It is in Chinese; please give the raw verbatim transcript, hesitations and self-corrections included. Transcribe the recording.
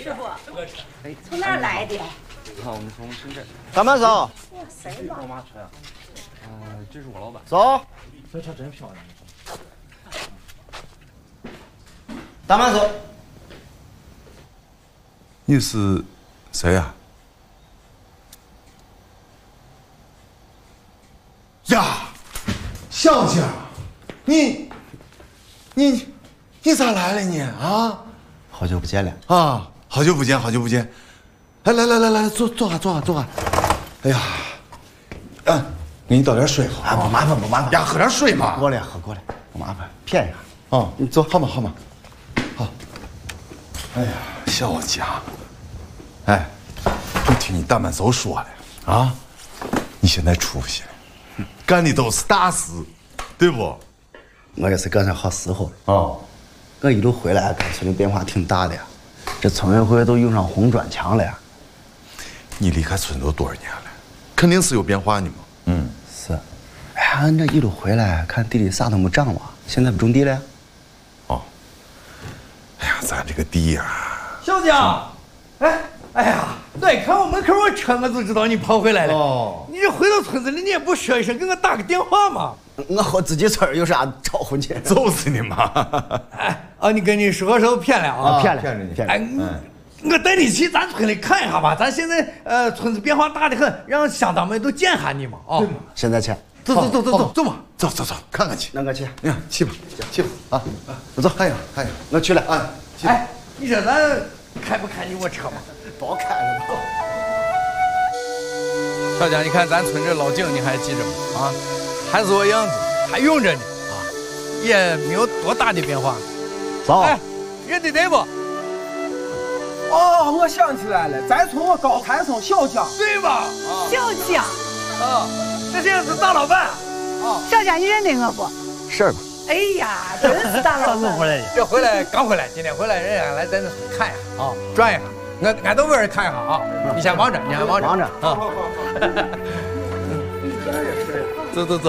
师傅，哎，从哪儿来的？ 好，我们从深圳。 大满手。 哇，谁嘛？ 我妈车呀。嗯，这是我老板。 走。 这车真漂亮。 大满手。 你是谁呀？呀，小姐，你，你，你咋来了你啊？ 好久不见了啊，好久不见，好久不见。来来来来来，坐坐下坐下坐下。哎呀，嗯，给你倒点水喝。 啊，不麻烦不麻烦。 呀，喝点水嘛。 过来喝过来，不麻烦，骗一下。 啊，你坐，好嘛好嘛，好。哎呀，小姐，哎，我听你大满手说了啊，你现在出息了，干的都是大事，对不？ 我这是赶上好时候了啊！ 我一路回来，感村里变化挺大的呀，这村委会都用上红砖墙了呀。 你离开村都多少年了？肯定是有变化的嘛。嗯， 是。哎呀，俺这一路回来，看地里啥都没长嘛，现在不种地了。 哦。哎呀，咱这个地呀、 啊。小江，哎，哎呀，我一看我门口我车，我就知道你跑回来了。哦。你这回到村子里，你也不说一声，给我打个电话嘛。 我和自己村有啥招呼去？ 就是你嘛！ 哎，啊，你跟你说说骗了啊？ 骗了， 骗着你！ 哎，我带你去咱村里看一下吧。咱现在呃，村子变化大的很，让乡长们都见下你嘛啊！对嘛？ 现在去， 走走走走走走嘛！ 走走走，看看去。 那个去， 呀，去吧，去吧啊！走，看一下，看一下。 我去了啊！ 哎，你说咱开不开你我车嘛？ 不好开了吧？ 小江，你看咱村这老井，你还记着吗？啊？还是我样子，还用着呢啊，也没有多大的变化。 走， 哎，认得对不？ 哦，我想起来了，咱村我高材生小江， 对吧？ 啊、小江， 啊，这现在是大老板。 啊，小江，你认得我不？ 是吧？ 哎呀，真是大老板。 回来这回来刚回来，今天回来人家来咱这看一下啊，转一下，俺俺都问人看一下啊。你先忙着，你先忙着， 忙着啊。走走走。